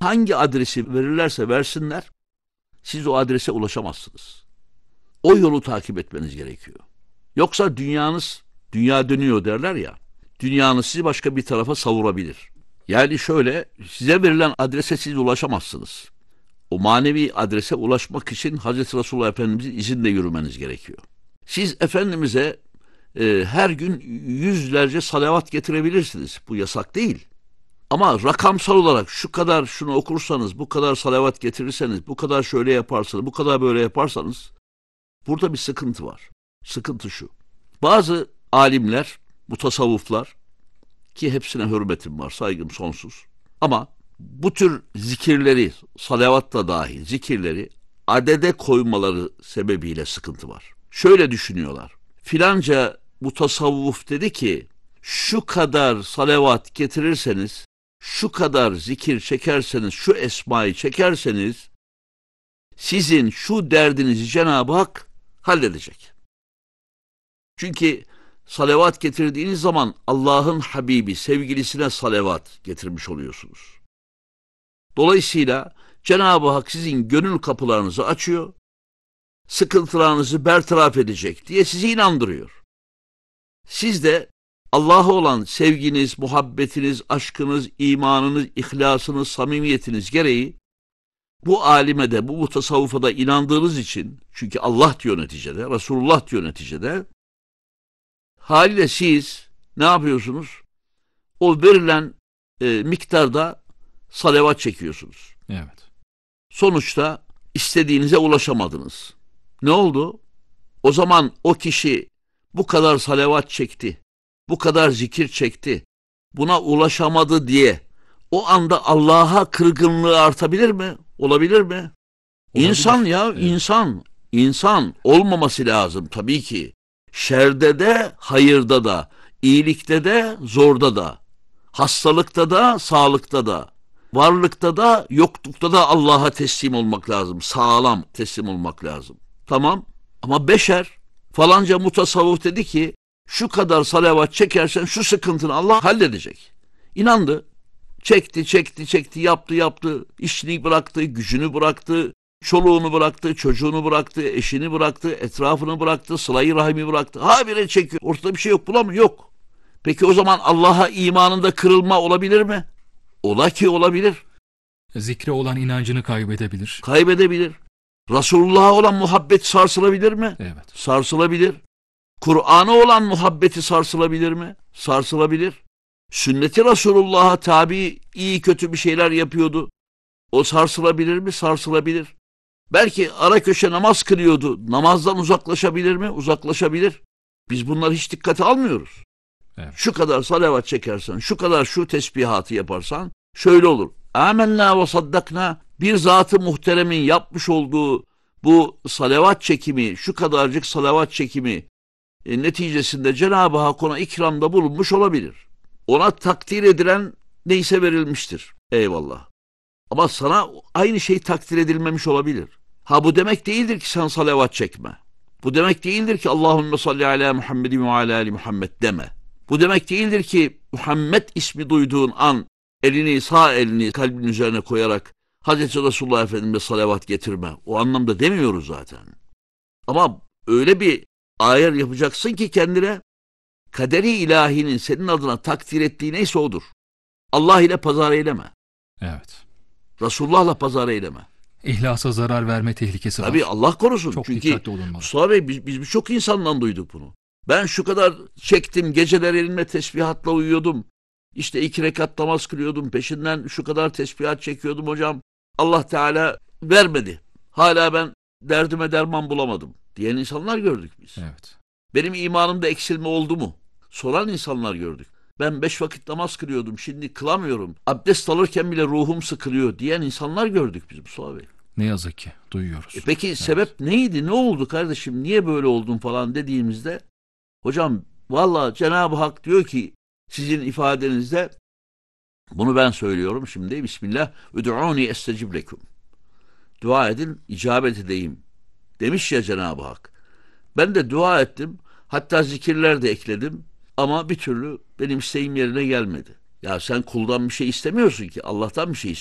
Hangi adresi verirlerse versinler, siz o adrese ulaşamazsınız. O yolu takip etmeniz gerekiyor. Yoksa dünya dönüyor derler ya, dünyanız sizi başka bir tarafa savurabilir. Yani şöyle, size verilen adrese siz ulaşamazsınız. O manevi adrese ulaşmak için Hazreti Resulullah Efendimiz'in izinle yürümeniz gerekiyor. Siz Efendimiz'e her gün yüzlerce salavat getirebilirsiniz. Bu yasak değil. Ama rakamsal olarak şu kadar şunu okursanız, bu kadar salavat getirirseniz, bu kadar şöyle yaparsanız, bu kadar böyle yaparsanız, burada bir sıkıntı var. Sıkıntı şu. Bazı alimler, mutasavvıflar, ki hepsine hürmetim var, saygım sonsuz. Ama bu tür zikirleri, salavat da dahil zikirleri adede koymaları sebebiyle sıkıntı var. Şöyle düşünüyorlar. Filanca mutasavvıf dedi ki, şu kadar salavat getirirseniz, şu kadar zikir çekerseniz, şu esmayı çekerseniz, sizin şu derdinizi Cenab-ı Hak halledecek. Çünkü salavat getirdiğiniz zaman Allah'ın Habibi, sevgilisine salavat getirmiş oluyorsunuz. Dolayısıyla Cenab-ı Hak sizin gönül kapılarınızı açıyor, sıkıntılarınızı bertaraf edecek diye sizi inandırıyor. Siz de Allah'a olan sevginiz, muhabbetiniz, aşkınız, imanınız, ihlasınız, samimiyetiniz gereği bu alime de, bu mutasavvufa da inandığınız için, çünkü Allah diyor neticede, Resulullah diyor neticede, haliyle siz ne yapıyorsunuz? O verilen miktarda salavat çekiyorsunuz. Evet. Sonuçta istediğinize ulaşamadınız. Ne oldu? O zaman o kişi bu kadar salavat çekti, bu kadar zikir çekti, buna ulaşamadı diye o anda Allah'a kırgınlığı artabilir mi? Olabilir mi? Olabilir. İnsan ya, Evet. insan olmaması lazım tabii ki. Şerde de, hayırda da, iyilikte de, zorda da, hastalıkta da, sağlıkta da, varlıkta da, yoklukta da Allah'a teslim olmak lazım. Sağlam teslim olmak lazım. Tamam, ama beşer, falanca mutasavvuf dedi ki, şu kadar salavat çekersen şu sıkıntını Allah halledecek. İnandı. Çekti, yaptı, işini bıraktı, gücünü bıraktı, çoluğunu bıraktı, çocuğunu bıraktı, eşini bıraktı, etrafını bıraktı, sıla-i rahimi bıraktı. Habire çekiyor. Ortada bir şey yok, bulamıyor. Yok. Peki o zaman Allah'a imanında kırılma olabilir mi? Ola ki olabilir. Zikre olan inancını kaybedebilir. Kaybedebilir. Resulullah'a olan muhabbet sarsılabilir mi? Evet. Sarsılabilir. Kur'an'a olan muhabbeti sarsılabilir mi? Sarsılabilir. Sünneti Resulullah'a tabi iyi kötü bir şeyler yapıyordu. O sarsılabilir mi? Sarsılabilir. Belki ara köşe namaz kılıyordu. Namazdan uzaklaşabilir mi? Uzaklaşabilir. Biz bunları hiç dikkate almıyoruz. Evet. Şu kadar salavat çekersen, şu kadar şu tesbihatı yaparsan şöyle olur. Âmennâ ve saddaknâ, bir zat-ı muhteremin yapmış olduğu bu salavat çekimi, şu kadarcık salavat çekimi neticesinde Cenab-ı Hak ona ikramda bulunmuş olabilir. Ona takdir edilen neyse verilmiştir. Eyvallah. Ama sana aynı şey takdir edilmemiş olabilir. Ha, bu demek değildir ki sen salavat çekme. Bu demek değildir ki Allahümme salli ala Muhammedin ve ala ali Muhammed deme. Bu demek değildir ki Muhammed ismi duyduğun an sağ elini kalbin üzerine koyarak Hazreti Resulullah Efendimiz'e salavat getirme. O anlamda demiyoruz zaten. Ama öyle bir ayar yapacaksın ki kendine, kaderi ilahinin senin adına takdir ettiği neyse odur. Allah ile pazar eyleme. Evet. Resulullah'la pazar eyleme. İhlasa zarar verme tehlikesi var. Tabii Allah korusun. Çok Çünkü dikkatli olunmalı. Mustafa Bey, biz birçok insandan duyduk bunu. Ben şu kadar çektim, geceler elimle tesbihatla uyuyordum. İşte 2 rekat namaz kılıyordum, peşinden şu kadar tesbihat çekiyordum hocam. Allah Teala vermedi. Hala ben derdime derman bulamadım diyen insanlar gördük biz. Evet. Benim imanımda eksilme oldu mu? Soran insanlar gördük. Ben 5 vakit namaz kılıyordum, şimdi kılamıyorum. Abdest alırken bile ruhum sıkılıyor diyen insanlar gördük biz Mustafa Bey. Ne yazık ki duyuyoruz. Peki Evet. sebep neydi? Ne oldu kardeşim? Niye böyle oldun falan dediğimizde, hocam vallahi Cenab-ı Hak diyor ki sizin ifadenizde, bunu ben söylüyorum şimdi, Bismillah, Üd'ûni estecib lekum. Dua edin, icabet edeyim demiş ya Cenab-ı Hak. Ben de dua ettim, hatta zikirler de ekledim ama bir türlü benim isteğim yerine gelmedi. Ya sen kuldan bir şey istemiyorsun ki, Allah'tan bir şey istiyorsun.